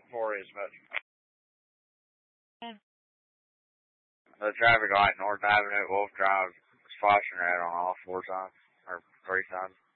for is, but the traffic light North Avenue, Wolf Drive, is flashing red on all 4 sides, or 3 sides.